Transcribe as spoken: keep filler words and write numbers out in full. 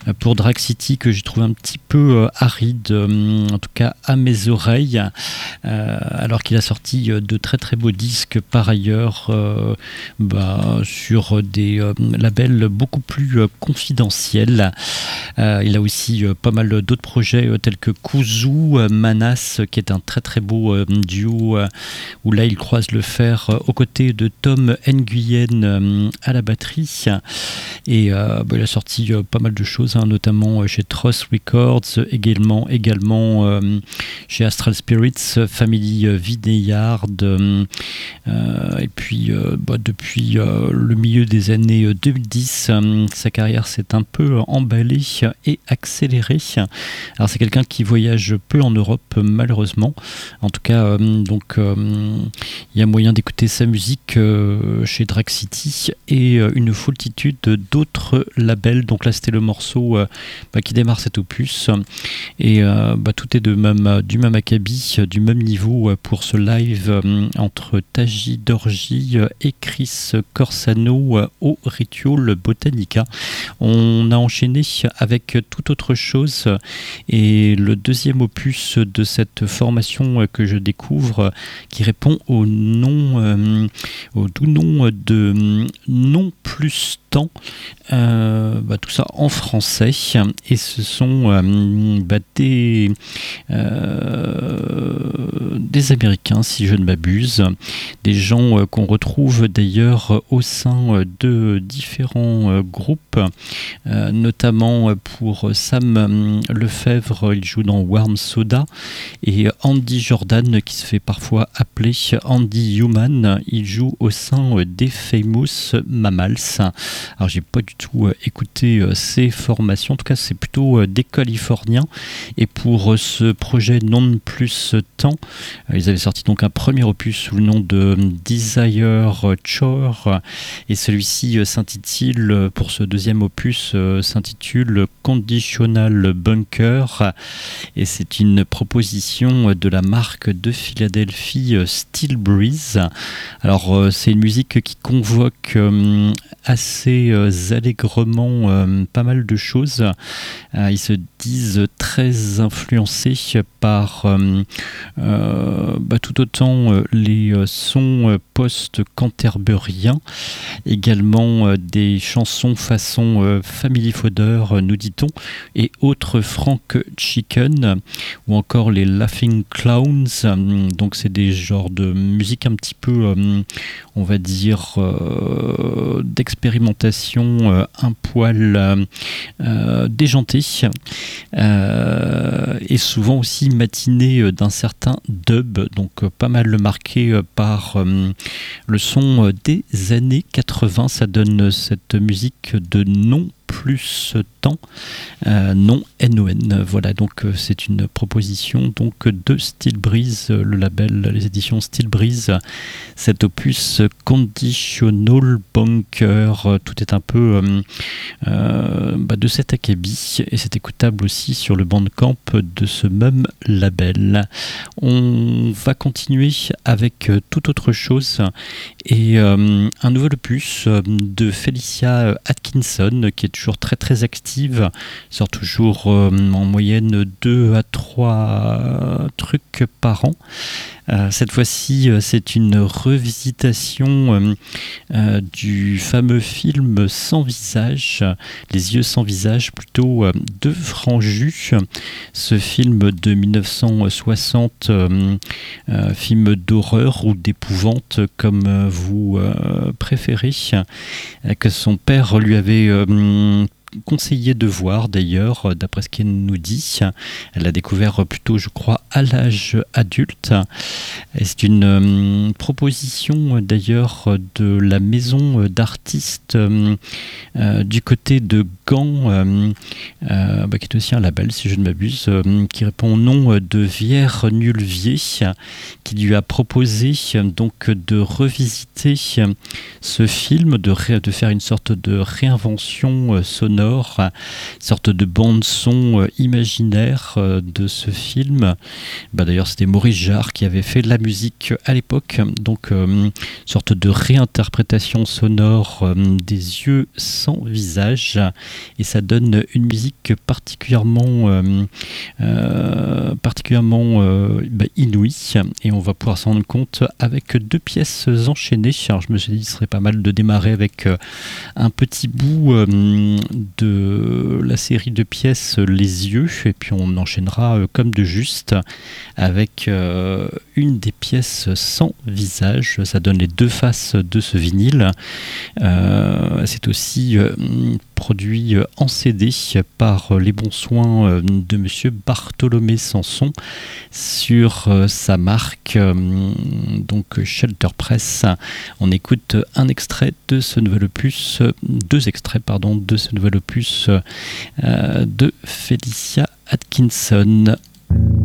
euh, pour Drag City que j'ai trouvé un petit peu euh, aride, euh, en tout cas à mes oreilles, euh, alors qu'il a sorti euh, de très très beaux disques par ailleurs euh, bah, sur des euh, labels beaucoup plus euh, confidentiels. Euh, il a aussi euh, pas mal d'autres projets euh, tels que Kuzu, euh, Manas, qui est un très très beau euh, duo euh, où là il croise le fer euh, aux côtés de Tom Nguyen euh, à la batterie. Et euh, bah, il a sorti euh, pas mal de choses, hein, notamment euh, chez Trust Records, également, également euh, chez Astral Spirits, Family Vineyard. Euh, euh, et puis euh, bah, depuis euh, le milieu des années deux mille dix, euh, sa carrière s'est un peu emballée et accélérée. Alors c'est quelqu'un qui voyage peu en Europe, malheureusement. En tout cas, euh, donc euh, il y a moyen d'écouter sa musique euh, chez Drag City et euh, une foultitude d'autres labels. Donc là, c'était le morceau euh, bah, qui démarre cet opus. Et euh, bah, tout est de même, du même acabit, du même niveau euh, pour ce live euh, entre Taji Dorji et Chris Corsano euh, au Ritual Botanica. On a enchaîné avec tout autre chose et le deuxième opus de cette formation que je découvre qui répond au nom, euh, au doux nom de Non Plus Temps, euh, bah, tout ça en français, et ce sont euh, bah, des, euh, des Américains, si je ne m'abuse, des gens euh, qu'on retrouve d'ailleurs au sein de différents euh, groupes, euh, notamment pour Sam Lefebvre, il joue dans Warm Soda, et Andy Jordan qui se fait parfois appeler Andy Human, il joue au sein des Famous Mammals. Alors j'ai pas du tout euh, écouté euh, ces formations, en tout cas c'est plutôt euh, des Californiens, et pour euh, ce projet Non Plus Temps, euh, ils avaient sorti donc un premier opus sous le nom de Desire Chore, et celui-ci euh, s'intitule, euh, pour ce deuxième opus, euh, s'intitule Conditional Bunker, et c'est une proposition de la marque de Philadelphie euh, Steel Breeze. Alors euh, c'est une musique qui convoque euh, assez euh, allègrement euh, pas mal de choses. Euh, ils se disent très influencés par euh, euh, bah, tout autant euh, les euh, sons euh, post-canterbériens, également euh, des chansons façon euh, Family Fodder, euh, nous dit-on, et autres Frank Chicken, ou encore les Laughing Clowns. Donc c'est des genres de musique un petit peu, euh, on va dire, euh, d'expérimentation euh, un poil euh, euh, déjantée, euh, et souvent aussi matinée d'un certain dub, donc euh, pas mal marqué euh, par euh, le son des années quatre-vingts. Ça donne cette musique de non plus temps, euh, non N O N. Voilà, donc euh, c'est une proposition donc de Steel Breeze, euh, le label, les éditions Steel Breeze, cet opus Conditional Bunker. Euh, tout est un peu euh, euh, bah, de cet acabit, et c'est écoutable aussi sur le Bandcamp de ce même label. On va continuer avec euh, toute autre chose, et euh, un nouvel opus euh, de Felicia Atkinson, qui est toujours très très active, sort toujours euh, en moyenne deux à trois trucs par an. Euh, cette fois-ci, euh, c'est une revisitation euh, euh, du fameux film Sans visage, Les yeux sans visage plutôt, euh, de Franju. Ce film de mille neuf cent soixante, euh, euh, film d'horreur ou d'épouvante, comme euh, vous euh, préférez, euh, que son père lui avait euh, conseillé de voir, d'ailleurs, d'après ce qu'elle nous dit. Elle l'a découvert plutôt, je crois, à l'âge adulte. Et c'est une euh, proposition, d'ailleurs, de la maison d'artistes euh, euh, du côté de Gand, euh, euh, bah, qui est aussi un label, si je ne m'abuse, euh, qui répond au nom de Vière Nulvier, qui lui a proposé donc de revisiter ce film, de, ré- de faire une sorte de réinvention sonore sonore, une sorte de bande-son imaginaire de ce film. Bah, d'ailleurs, c'était Maurice Jarre qui avait fait de la musique à l'époque, donc une sorte de réinterprétation sonore des yeux sans visage, et ça donne une musique particulièrement, euh, euh, particulièrement euh, bah, inouïe, et on va pouvoir s'en rendre compte avec deux pièces enchaînées. Alors, je me suis dit qu'il serait pas mal de démarrer avec euh, un petit bout euh, de la série de pièces Les Yeux, et puis on enchaînera euh, comme de juste avec euh, une des pièces sans visage. Ça donne les deux faces de ce vinyle. Euh, c'est aussi euh, produit en C D par les bons soins euh, de monsieur Bartholomé Sanson sur euh, sa marque euh, donc Shelter Press. On écoute un extrait de ce nouvel opus, deux extraits pardon, de ce nouvel opus euh, de Felicia Atkinson.